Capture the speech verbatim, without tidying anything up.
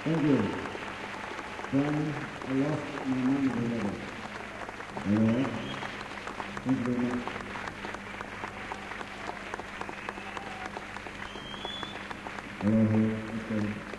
Thank you. From I lost my mind for level. Alright. Thank you very much. Hello, hello. Okay.